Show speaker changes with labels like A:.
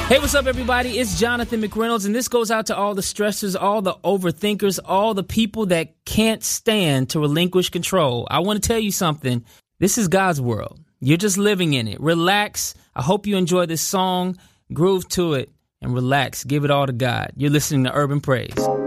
A: Hey, what's up, everybody? It's Jonathan McReynolds, and this goes out to all the stressors, all the overthinkers, all the people that can't stand to relinquish control. I want to tell you something. This is God's world. You're just living in it. Relax. I hope you enjoy this song. Groove to it and relax. Give it all to God. You're listening to Urban Praise.